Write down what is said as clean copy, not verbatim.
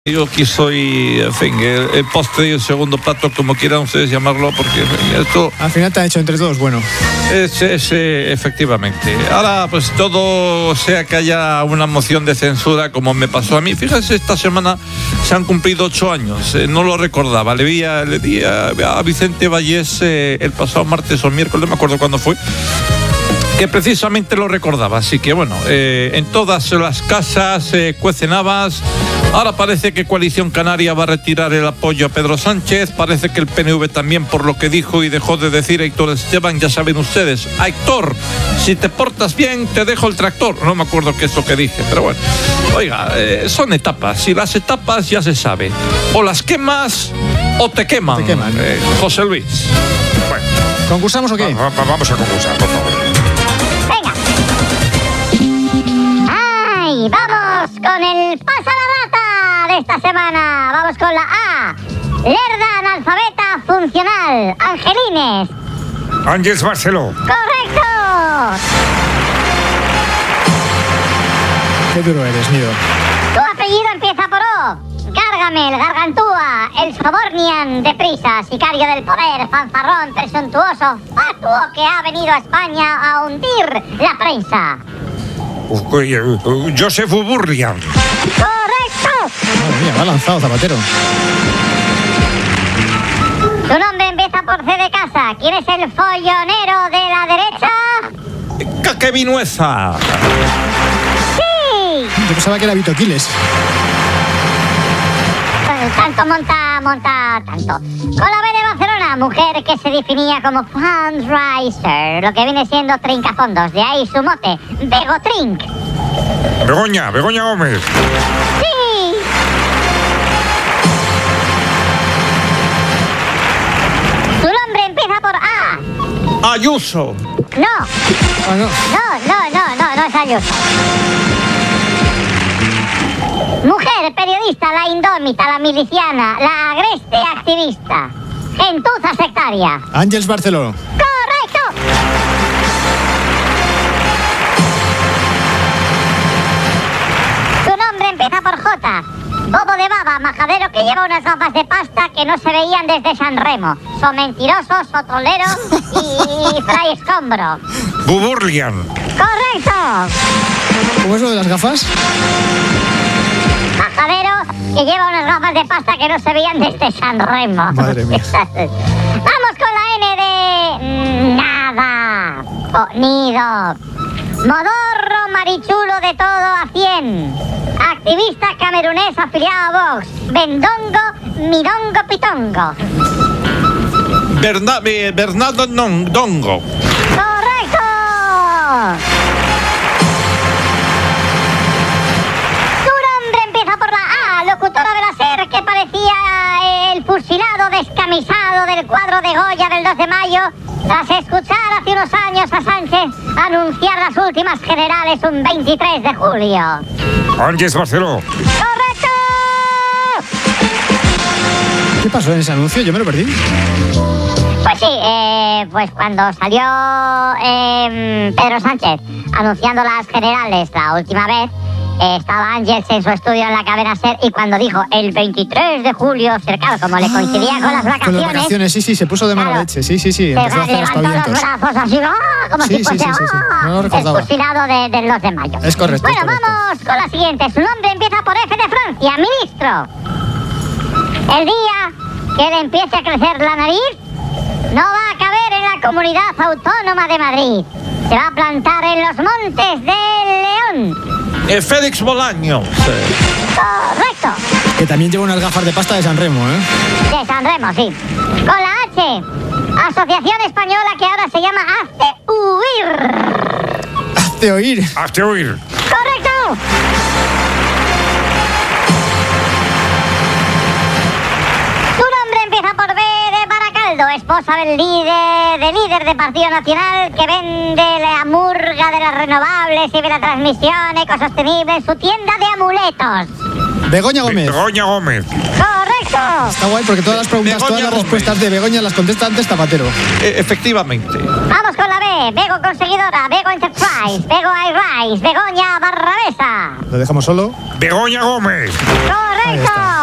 Yo aquí soy, en fin, el postre y el segundo plato, como quieran ustedes llamarlo, porque en fin, esto... Al final te ha hecho entre todos, bueno. Efectivamente. Ahora, pues todo sea que haya una moción de censura, como me pasó a mí. Fíjense, esta semana se han cumplido 8 años. No lo recordaba. Le di a Vicente Vallés el pasado martes o miércoles, no me acuerdo cuándo fue, que precisamente lo recordaba. Así que bueno, en todas las casas cuecen habas. Ahora parece que Coalición Canaria va a retirar el apoyo a Pedro Sánchez. Parece que el PNV también, por lo que dijo y dejó de decir Héctor Esteban. Ya saben ustedes, Héctor, si te portas bien te dejo el tractor. No me acuerdo qué es lo que dije, pero bueno. Oiga, son etapas, y las etapas ya se sabe, o las quemas o te queman. Te queman. José Luis. Bueno, ¿concursamos o qué? Vamos a concursar, por favor. ¡Ay! ¡Vamos con el pasa la rata de esta semana! Vamos con la A. Lerda analfabeta funcional. Angelines. Ángeles Barceló. ¡Correcto! Qué duro eres, Nido. Tu apellido empieza por O. Gargamel, Gargantúa, el Sobornian, deprisa, sicario del poder, fanfarrón, presuntuoso, fatuo que ha venido a España a hundir la prensa. Joseph Burlian. ¡Correcto! Madre mía, va lanzado Zapatero. Tu nombre empieza por C de casa. ¿Quién es el follonero de la derecha? ¡Caquevinueza! ¡Sí! Yo pensaba que era Vito Quiles. Tanto monta tanto. Con la B de Barcelona, mujer que se definía como fundraiser, lo que viene siendo trincafondos, de ahí su mote, Begotrink. Begoña Gómez. ¡Sí! Tu nombre empieza por A. Ayuso. No. Ah, no. No es Ayuso. Mujer, periodista, la indómita, la miliciana, la agreste activista. Gentuza sectaria. Ángeles Barceló. ¡Correcto! Tu nombre empieza por J. Bobo de baba, majadero que lleva unas gafas de pasta que no se veían desde San Remo. Son mentirosos, sotoleros y fray escombro. Buburlian. ¡Correcto! ¿Cómo es lo de las gafas? Majadero que lleva unas gafas de pasta que no se veían desde San Remo. Madre mía. Vamos con la N de... nada. Nido. Modorro marichulo de todo a 100. Activista camerunés afiliado a Vox. Bendongo, midongo, pitongo. Bernardo Dongo. ¡Correcto! Tu nombre empieza por la A, locutora de la SER que parecía el fusilado descamisado del cuadro de Goya del 2 de mayo, tras escuchar hace unos años a Sánchez anunciar las últimas generales un 23 de julio. Ángeles Barceló. ¡Correcto! ¿Qué pasó en ese anuncio? Yo me lo perdí. Pues sí, pues cuando salió Pedro Sánchez anunciando las generales la última vez, estaba Ángeles en su estudio en la cadena SER y cuando dijo el 23 de julio, claro, como le coincidía con las vacaciones... Con las vacaciones, sí, se puso de mala leche, sí. Empezó a hacer levantó los aspavientos. brazos así, como si fuese No lo recordaba. el fusilado del 2 de mayo. Es correcto. Bueno, es correcto. vamos con la siguiente. Su nombre empieza por F de Francia, ministro. El día que le empiece a crecer la nariz, no va a caber en la Comunidad Autónoma de Madrid. Se va a plantar en los Montes del León. Félix Bolaños. Correcto. Que también lleva unas gafas de pasta de San Remo, ¿eh? De San Remo, sí. Con la H. Asociación Española que ahora se llama Hazte Huir. Hazte oír. ¡Correcto! Tu nombre empieza por B de Baracaldo, esposa del líder de Partido Nacional que vende la murga de las renovables y de la transmisión ecosostenible en su tienda de amuletos. Begoña Gómez. Begoña Gómez. ¡Correcto! Está guay porque todas las preguntas, Begoña todas las Gómez. respuestas de Begoña las contesta antes Zapatero. Efectivamente. Vamos con la B. B, Bego Conseguidora, Bego Enterprise, Bego Airlines, Begoña Barrabesa. Lo dejamos solo. Begoña Gómez. ¡Correcto!